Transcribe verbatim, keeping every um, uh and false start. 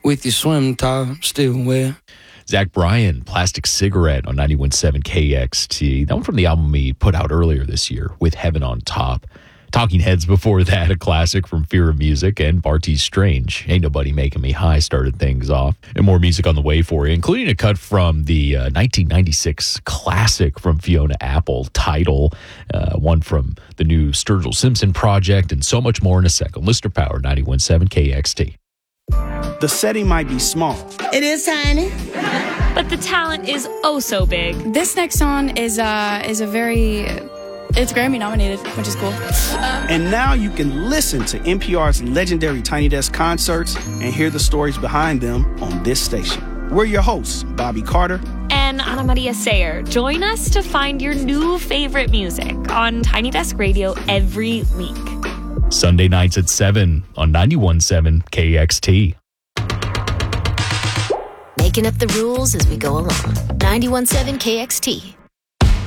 with your swim top still wet. Zach Bryan, Plastic Cigarette on ninety-one point seven K X T. That one from the album he put out earlier this year, With Heaven on Top. Talking Heads before that, a classic from Fear of Music, and Bartees Strange, Ain't Nobody Making Me High, started things off. And more music on the way for you, including a cut from the uh, nineteen ninety-six classic from Fiona Apple, Tidal, uh, one from the new Sturgill Simpson project, and so much more in a second. Listener Power, ninety-one point seven K X T. The setting might be small. It is tiny. But the talent is oh so big. This next song is uh is a very... It's Grammy nominated, which is cool. And now you can listen to N P R's legendary Tiny Desk concerts and hear the stories behind them on this station. We're your hosts, Bobby Carter and Ana Maria Sayer. Join us to find your new favorite music on Tiny Desk Radio every week. Sunday nights at seven on ninety-one point seven K X T. Making up the rules as we go along. ninety-one point seven K X T.